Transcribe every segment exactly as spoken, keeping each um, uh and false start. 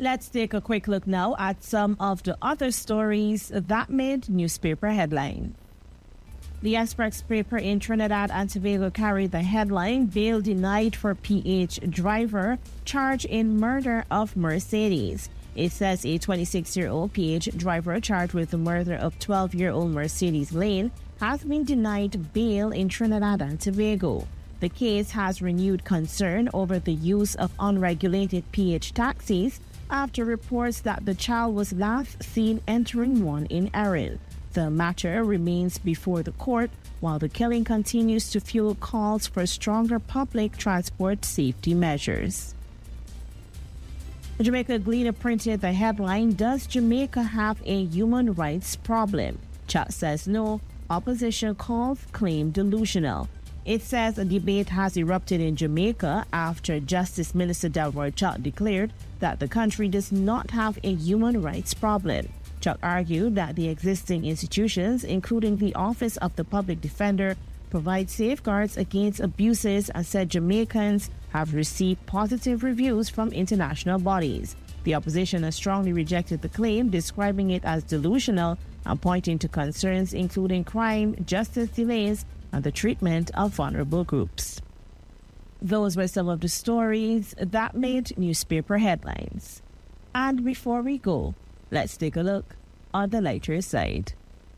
Let's take a quick look now at some of the other stories that made newspaper headlines. The Express paper in Trinidad and Tobago carried the headline, "Bail Denied for P H Driver Charged in Murder of Mercedes." It says a twenty-six-year-old P H driver charged with the murder of twelve-year-old Mercedes Lane has been denied bail in Trinidad and Tobago. The case has renewed concern over the use of unregulated P H taxis after reports that the child was last seen entering one in Erin. The matter remains before the court while the killing continues to fuel calls for stronger public transport safety measures. The Jamaica Gleaner printed the headline, "Does Jamaica have a human rights problem?" Chuck says no. Opposition calls claim delusional. It says a debate has erupted in Jamaica after Justice Minister Delroy Chuck declared that the country does not have a human rights problem. Chuck argued that the existing institutions, including the Office of the Public Defender, provide safeguards against abuses and said Jamaicans have received positive reviews from international bodies. The opposition has strongly rejected the claim, describing it as delusional and pointing to concerns including crime, justice delays, and the treatment of vulnerable groups. Those were some of the stories that made newspaper headlines. And before we go, let's take a look on the lighter side.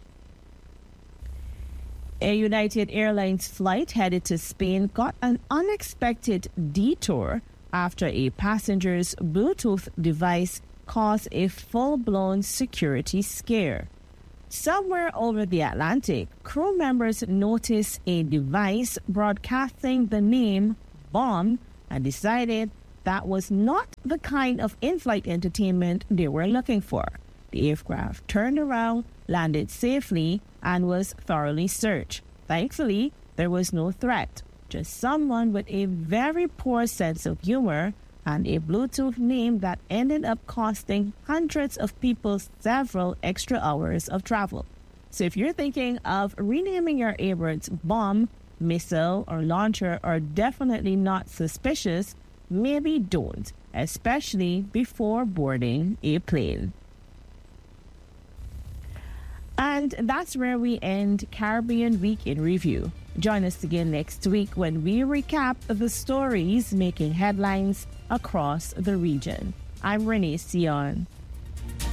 A United Airlines flight headed to Spain got an unexpected detour after a passenger's Bluetooth device caused a full-blown security scare. Somewhere over the Atlantic, crew members noticed a device broadcasting the name Bomb and decided that was not the kind of in-flight entertainment they were looking for. The aircraft turned around, landed safely, and was thoroughly searched. Thankfully, there was no threat, just someone with a very poor sense of humor and a Bluetooth name that ended up costing hundreds of people several extra hours of travel. So if you're thinking of renaming your Airbirds Bomb, Missile, or Launcher are definitely not suspicious, maybe don't, especially before boarding a plane. And that's where we end Caribbean Week in Review. Join us again next week when we recap the stories making headlines across the region. I'm Renee Sion.